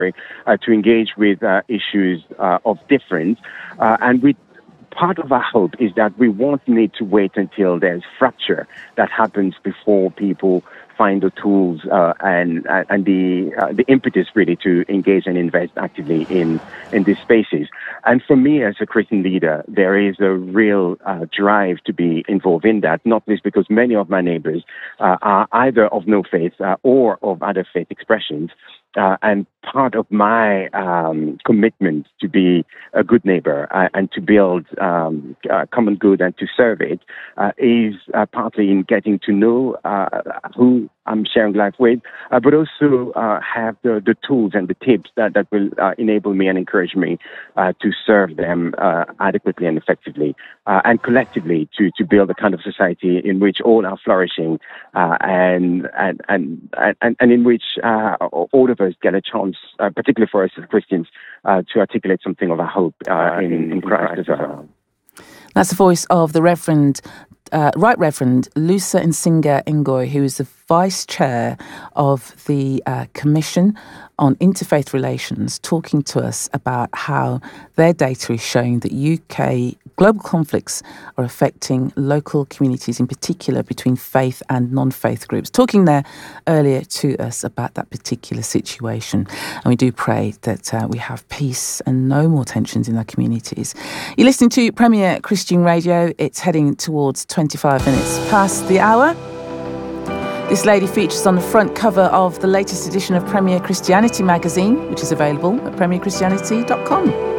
to engage with issues of difference. And part of our hope is that we won't need to wait until there's fracture that happens before people find the tools and the impetus really to engage and invest actively in these spaces. And for me as a Christian leader, there is a real drive to be involved in that, not least because many of my neighbors are either of no faith or of other faith expressions. And part of my commitment to be a good neighbor and to build common good and to serve it is partly in getting to know who I'm sharing life with, but also have the tools and the tips that will enable me and encourage me to serve them adequately and effectively, and collectively to build a kind of society in which all are flourishing and in which all of us get a chance, particularly for us as Christians, to articulate something of our hope in Christ as well. That's the voice of the Right Reverend Lusa Nsinga Ngoy, who is the Vice Chair of the Commission on Interfaith Relations, talking to us about how their data is showing that UK global conflicts are affecting local communities, in particular between faith and non-faith groups. Talking there earlier to us about that particular situation. And we do pray that we have peace and no more tensions in our communities. You're listening to Premier Christian Radio. It's heading towards 25 minutes past the hour. This lady features on the front cover of the latest edition of Premier Christianity magazine, which is available at premierchristianity.com.